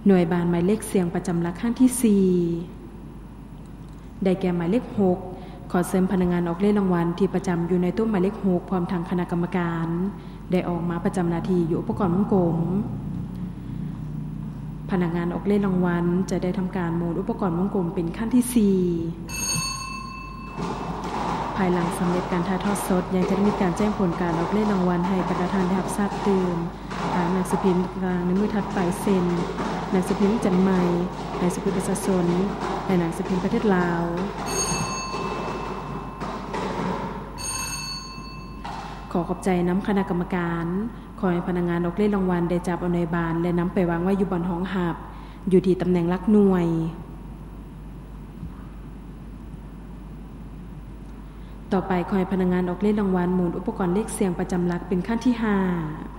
หน่วยบานหมายเลขเสียงประจำหลักขั้นที่4ได้แก่หมายเลข6ขอเสริมพนักงานออกเลขรางวัลที่ประจำอยู่ในตู้หมายเลข6พร้อมทางคณะกรรมการได้ออกมาประจำหน้าที่อยู่อุปกรณ์วงกลมพนักงานออกเลขรางวัลจะได้ทำการหมุนอุปกรณ์วงกลมเป็นขั้นที่4ภายหลังสำเร็จการถ่ายทอดสดยังจะมีการแจ้งผลการออกเลขรางวัลให้ประธานได้รับทราบตื่นทางหนังสือพิมพ์กลางในมือถัดไปเซ็นหนังสือพิมพ์จันใหม่หนังสือพิมพ์ประชาชนและหนังสือพิมพ์ประเทศลาวขอขอบใจน้ำคณะกรรมการขอให้พนักงานออกเลขรางวัลได้จับเอาในบานและนำไปวางไว้อยู่บนห้องหับอยู่ที่ตำแหน่งหลักหน่วยต่อไปขอให้พนักงานออกเลขรางวัลหมุนอุปกรณ์เลขเสียงประจำหลักเป็นขั้นที่5